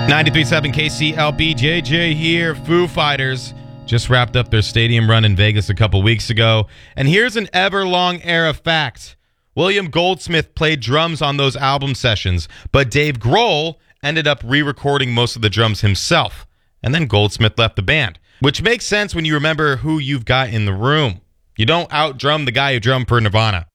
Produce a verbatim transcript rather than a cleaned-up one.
ninety-three point seven K C L B, J J here. Foo Fighters just wrapped up their stadium run in Vegas a couple weeks ago. And here's an Everlong era fact. William Goldsmith played drums on those album sessions, but Dave Grohl ended up re-recording most of the drums himself. And then Goldsmith left the band, which makes sense when you remember who you've got in the room. You don't out-drum the guy who drummed for Nirvana.